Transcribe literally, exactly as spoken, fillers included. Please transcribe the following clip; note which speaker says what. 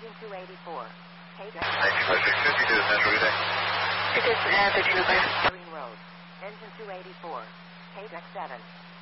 Speaker 1: Engine two eighty-four. K-Deck
Speaker 2: ninety-five six fifty to the Central, good day.
Speaker 3: It is uh, thirteen over.
Speaker 1: Green Road. Engine two eighty-four. K-Deck seven.